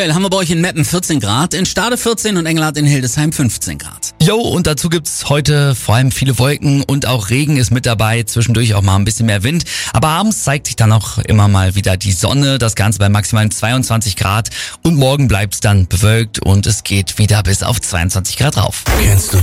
Aktuell haben wir bei euch in Meppen 14 Grad, in Stade 14 und Engelhardt in Hildesheim 15 Grad. Jo, und dazu gibt's heute vor allem viele Wolken und auch Regen ist mit dabei, zwischendurch auch mal ein bisschen mehr Wind. Aber abends zeigt sich dann auch immer mal wieder die Sonne, das Ganze bei maximal 22 Grad und morgen bleibt's dann bewölkt und es geht wieder bis auf 22 Grad rauf. Kennst du